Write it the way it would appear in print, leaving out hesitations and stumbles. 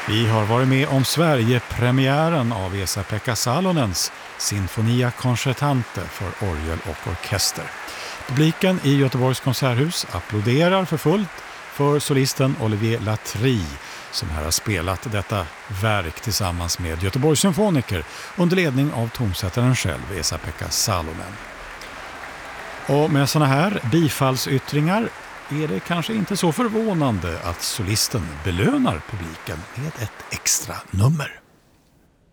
Vi har varit med om Sverige-premiären av Esa-Pekka Salonens Sinfonia Concertante för orgel och orkester. Publiken i Göteborgs konserthus applåderar för fullt för solisten Olivier Latry som här har spelat detta verk tillsammans med Göteborgs symfoniker under ledning av tonsättaren själv, Esa-Pekka Salonen. Och med såna här bifallsyttringar är det kanske inte så förvånande att solisten belönar publiken med ett extra nummer.